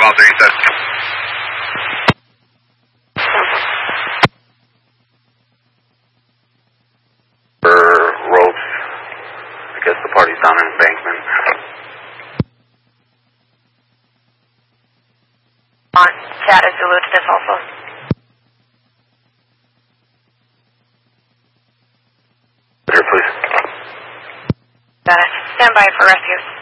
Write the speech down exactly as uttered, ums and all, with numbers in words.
out there, he said. For ropes, I guess the party's down in Embankment. On Tata Zulu to this also. Here, please. Got it. Stand by for rescue.